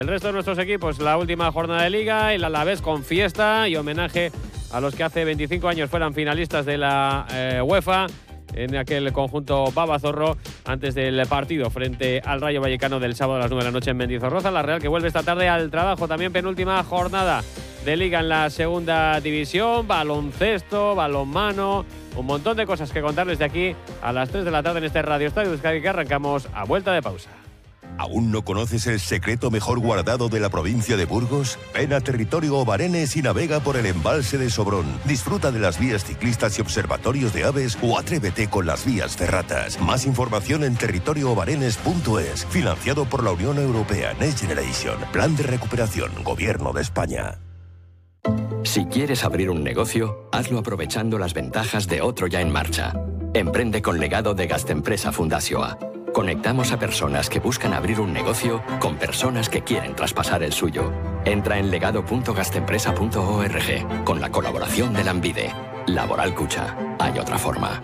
El resto de nuestros equipos, la última jornada de Liga, el Alavés con fiesta y homenaje a los que hace 25 años fueran finalistas de la UEFA en aquel conjunto Babazorro antes del partido frente al Rayo Vallecano del sábado a las 9 de la noche en Mendizorroza. La Real que vuelve esta tarde al trabajo, también penúltima jornada de Liga en la segunda división, baloncesto, balonmano, un montón de cosas que contarles de aquí a las 3 de la tarde en este Radio Estadio Euskadi que arrancamos a vuelta de pausa. ¿Aún no conoces el secreto mejor guardado de la provincia de Burgos? Ven a Territorio Obarenes y navega por el embalse de Sobrón. Disfruta de las vías ciclistas y observatorios de aves o atrévete con las vías ferratas. Más información en territorioobarenes.es. Financiado por la Unión Europea Next Generation. Plan de recuperación. Gobierno de España. Si quieres abrir un negocio, hazlo aprovechando las ventajas de otro ya en marcha. Emprende con legado de Gastempresa Fundazioa. Conectamos a personas que buscan abrir un negocio con personas que quieren traspasar el suyo. Entra en legado.gastempresa.org con la colaboración de Lanbide. Laboral Cucha. Hay otra forma.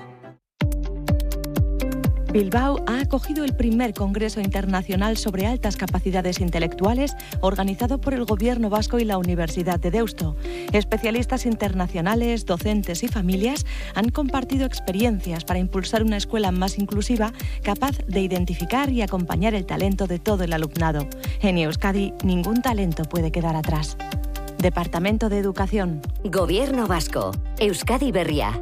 Bilbao ha acogido el primer Congreso Internacional sobre Altas Capacidades Intelectuales organizado por el Gobierno vasco y la Universidad de Deusto. Especialistas internacionales, docentes y familias han compartido experiencias para impulsar una escuela más inclusiva, capaz de identificar y acompañar el talento de todo el alumnado. En Euskadi, ningún talento puede quedar atrás. Departamento de Educación. Gobierno vasco. Euskadi Berria.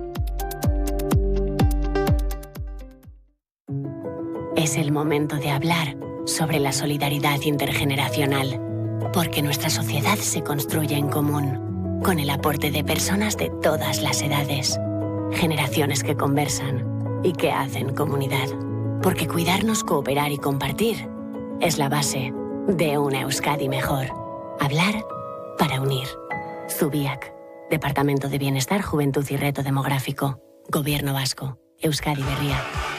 Es el momento de hablar sobre la solidaridad intergeneracional, porque nuestra sociedad se construye en común, con el aporte de personas de todas las edades, generaciones que conversan y que hacen comunidad, porque cuidarnos, cooperar y compartir es la base de una Euskadi mejor. Hablar para unir. Zubiak, Departamento de Bienestar, Juventud y Reto Demográfico, Gobierno Vasco, Euskadi Berria.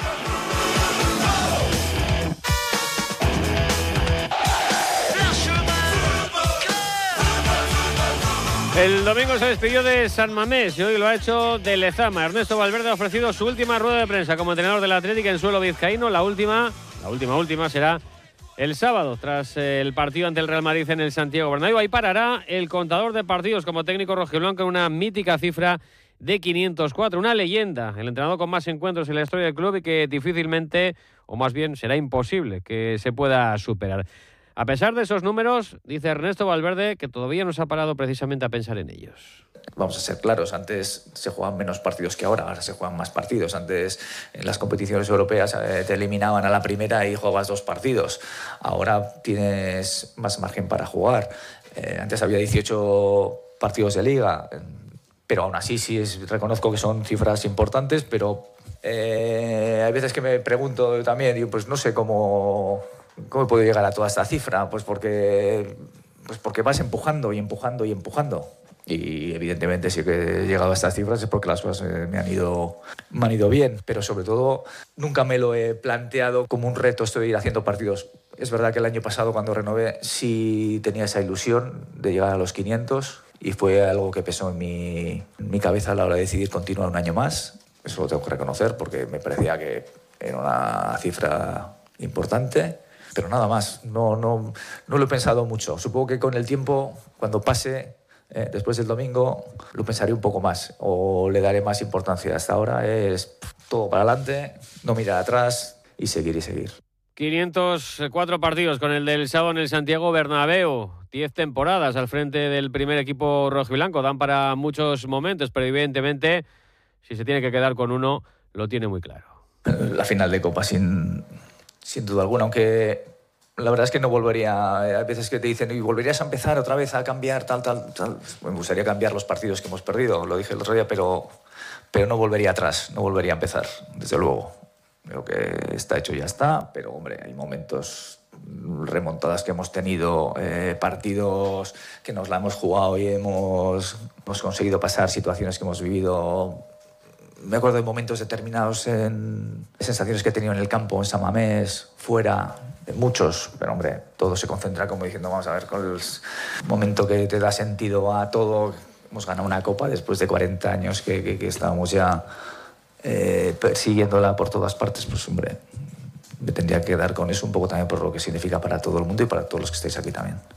El domingo se despidió de San Mamés y hoy lo ha hecho de Lezama. Ernesto Valverde ha ofrecido su última rueda de prensa como entrenador del Atlético en suelo vizcaíno. La última será el sábado, tras el partido ante el Real Madrid en el Santiago Bernabéu. Ahí parará el contador de partidos como técnico rojiblanco en una mítica cifra de 504. Una leyenda, el entrenador con más encuentros en la historia del club y que difícilmente, o más bien será imposible, que se pueda superar. A pesar de esos números, dice Ernesto Valverde que todavía no se ha parado precisamente a pensar en ellos. Vamos a ser claros, antes se jugaban menos partidos que ahora se juegan más partidos. Antes en las competiciones europeas te eliminaban a la primera y jugabas 2 partidos. Ahora tienes más margen para jugar. Antes había 18 partidos de liga, pero aún así reconozco que son cifras importantes, pero hay veces que me pregunto también, digo, pues no sé ¿Cómo he podido llegar a toda esta cifra? Pues porque vas empujando y empujando y empujando. Y evidentemente si he llegado a estas cifras es porque las cosas me han ido bien. Pero sobre todo nunca me lo he planteado como un reto esto de ir haciendo partidos. Es verdad que el año pasado cuando renové sí tenía esa ilusión de llegar a los 500 y fue algo que pesó en mi cabeza a la hora de decidir continuar un año más. Eso lo tengo que reconocer porque me parecía que era una cifra importante. Pero nada más, no lo he pensado mucho. Supongo que con el tiempo, cuando pase, después del domingo, lo pensaré un poco más o le daré más importancia. Hasta ahora es todo para adelante, no mirar atrás y seguir. 504 partidos con el del sábado en el Santiago Bernabéu. 10 temporadas al frente del primer equipo rojiblanco. Dan para muchos momentos, pero evidentemente, si se tiene que quedar con uno, lo tiene muy claro. La final de Copa sin duda alguna, aunque la verdad es que no volvería. Hay veces que te dicen, ¿y volverías a empezar otra vez a cambiar tal? Me gustaría cambiar los partidos que hemos perdido, lo dije el otro día, pero no volvería atrás, no volvería a empezar, desde luego. Creo que está hecho, ya está, pero hombre, hay momentos, remontadas que hemos tenido, partidos que nos la hemos jugado y hemos conseguido pasar, situaciones que hemos vivido. Me acuerdo de momentos determinados, en sensaciones que he tenido en el campo, en San Mamés, fuera, de muchos, pero hombre, todo se concentra como diciendo, vamos a ver, con el momento que te da sentido a todo. Hemos ganado una copa después de 40 años que estábamos ya persiguiéndola por todas partes, pues hombre, me tendría que quedar con eso un poco también por lo que significa para todo el mundo y para todos los que estáis aquí también.